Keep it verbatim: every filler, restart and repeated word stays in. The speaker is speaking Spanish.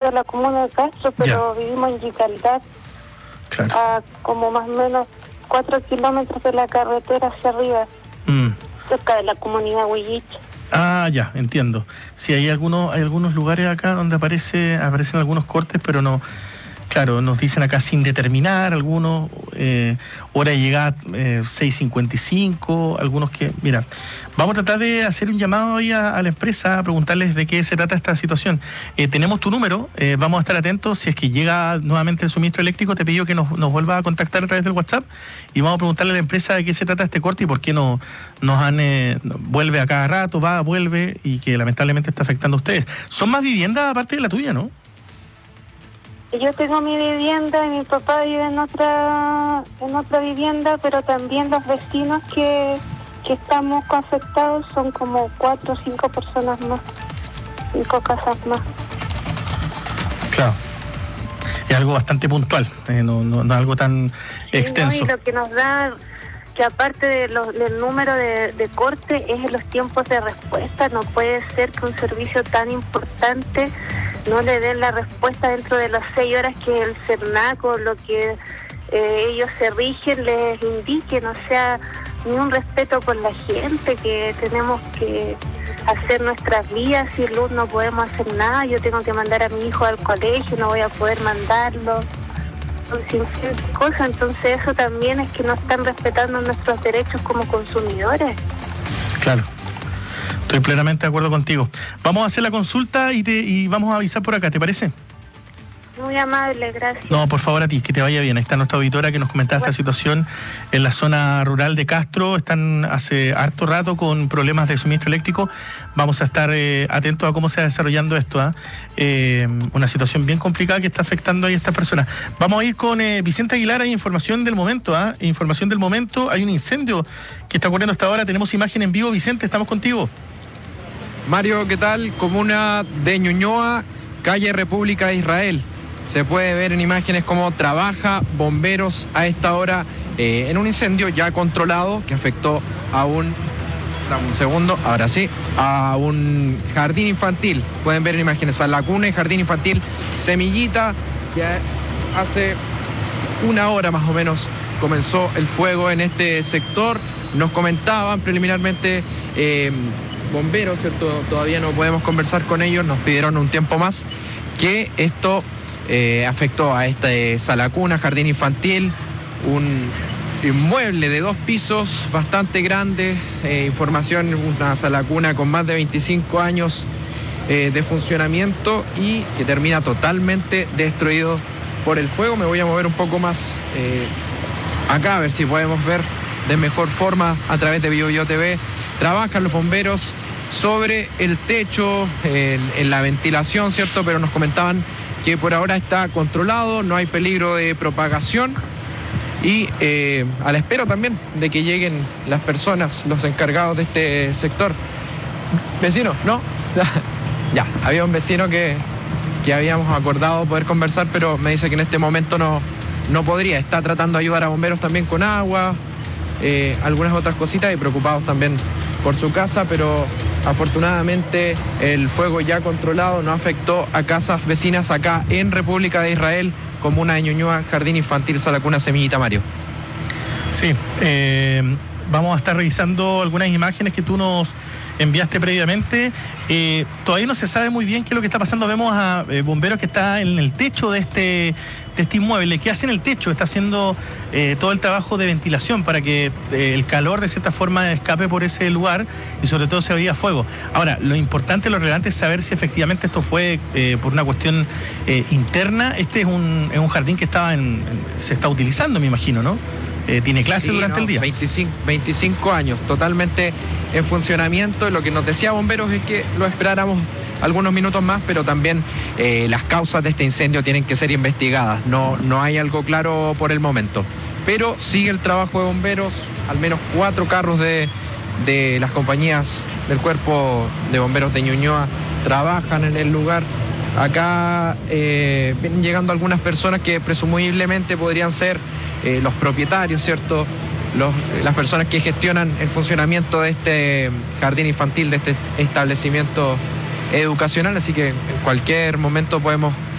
de la comuna de Castro, pero ya. vivimos en Gicaldat, Claro. a como más o menos cuatro kilómetros de la carretera hacia arriba, Mm. cerca de la comunidad Huilliche. Ah, ya, entiendo. Sí, hay algunos, hay algunos lugares acá donde aparece, aparecen algunos cortes, pero no, claro, nos dicen acá sin determinar, algunos, eh, hora de llegada eh, seis cincuenta y cinco, algunos que, mira, vamos a tratar de hacer un llamado ahí a, a la empresa, a preguntarles de qué se trata esta situación. Eh, tenemos tu número, eh, vamos a estar atentos, si es que llega nuevamente el suministro eléctrico, te pido que nos, nos vuelva a contactar a través del WhatsApp y vamos a preguntarle a la empresa de qué se trata este corte y por qué no, nos han, eh, vuelve a cada rato, va, vuelve y que lamentablemente está afectando a ustedes. ¿Son más viviendas aparte de la tuya, no? Yo tengo mi vivienda y mi papá vive en otra en otra vivienda, pero también los vecinos que, que estamos afectados son como cuatro o cinco personas más, cinco casas más. Claro. Es algo bastante puntual, eh, no, no, no algo tan Sí, extenso. no, y lo que nos da, que aparte de los, del número de, de corte, es los tiempos de respuesta. No puede ser que un servicio tan importante no le den la respuesta dentro de las seis horas que el CERNAC o lo que eh, ellos se rigen les indiquen. O sea, ni un respeto por la gente, que tenemos que hacer nuestras vías. Sin luz no podemos hacer nada. Yo tengo que mandar a mi hijo al colegio, no voy a poder mandarlo. Sin cosas, entonces eso también es que no están respetando nuestros derechos como consumidores. Claro. Estoy plenamente de acuerdo contigo. Vamos a hacer la consulta y te y vamos a avisar por acá, ¿te parece? Muy amable, gracias. No, por favor, a ti, que te vaya bien. Ahí está nuestra auditora que nos comentaba bueno. esta situación en la zona rural de Castro. Están hace harto rato con problemas de suministro eléctrico. Vamos a estar eh, atentos a cómo se va desarrollando esto. ¿eh? Eh, una situación bien complicada que está afectando a estas personas. Vamos a ir con eh, Vicente Aguilar. Hay información del momento. ¿eh? Información del momento. Hay un incendio que está ocurriendo hasta ahora. Tenemos imagen en vivo. Vicente, estamos contigo. Mario, ¿qué tal? Comuna de Ñuñoa, calle República de Israel. Se puede ver en imágenes cómo trabaja bomberos a esta hora eh, en un incendio ya controlado que afectó a un, dame un segundo, ahora sí, a un jardín infantil. Pueden ver en imágenes a la cuna y jardín infantil Semillita, que hace una hora más o menos comenzó el fuego en este sector. Nos comentaban preliminarmente eh, bomberos, ¿cierto? Todavía no podemos conversar con ellos, nos pidieron un tiempo más, que esto eh, afectó a esta sala cuna, jardín infantil, un inmueble de dos pisos bastante grande, eh, información, una sala cuna con más de veinticinco años eh, de funcionamiento y que termina totalmente destruido por el fuego. Me voy a mover un poco más eh, acá, a ver si podemos ver de mejor forma a través de BioBio T V. Trabajan los bomberos sobre el techo, en, en la ventilación, ¿cierto? Pero nos comentaban que por ahora está controlado, no hay peligro de propagación y eh, a la espera también de que lleguen las personas, los encargados de este sector. Vecino, ¿no? Ya, había un vecino que, que habíamos acordado poder conversar, pero me dice que en este momento no, no podría. Está tratando de ayudar a bomberos también con agua, eh, algunas otras cositas y preocupados también por su casa, pero afortunadamente el fuego ya controlado no afectó a casas vecinas acá en República de Israel, comuna de Ñuñoa, jardín infantil, sala cuna Semillita, Mario. Sí, eh, vamos a estar revisando algunas imágenes que tú nos enviaste previamente. Eh, todavía no se sabe muy bien qué es lo que está pasando. Vemos a eh, bomberos que están en el techo de este, de este inmueble. ¿Qué hace en el techo? Está haciendo eh, todo el trabajo de ventilación para que eh, el calor de cierta forma escape por ese lugar y sobre todo se veía fuego. Ahora, lo importante, lo relevante es saber si efectivamente esto fue eh, por una cuestión eh, interna. Este es un, es un jardín que estaba en, en, se está utilizando, me imagino, ¿no? Eh, ¿Tiene clase sí, durante no, el día? veinticinco, veinticinco años, totalmente en funcionamiento. Lo que nos decía bomberos es que lo esperáramos algunos minutos más, pero también eh, las causas de este incendio tienen que ser investigadas. No, no hay algo claro por el momento. Pero sigue el trabajo de bomberos, al menos cuatro carros de, de las compañías del Cuerpo de Bomberos de Ñuñoa trabajan en el lugar. Acá eh, vienen llegando algunas personas que presumiblemente podrían ser eh, los propietarios, ¿cierto? Los, las personas que gestionan el funcionamiento de este jardín infantil, de este establecimiento educacional, así que en cualquier momento podemos